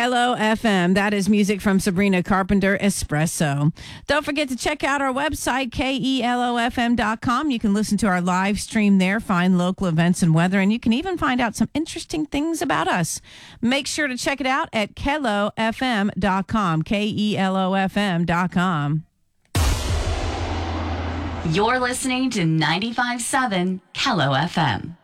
Kello FM. That is music from Sabrina Carpenter, Espresso. Don't forget to check out our website, KELOFM.com. You can listen to our live stream there, find local events and weather, and you can even find out some interesting things about us. Make sure to check it out at KELOFM.com, KELOFM.com. You're listening to 95.7 Kello FM.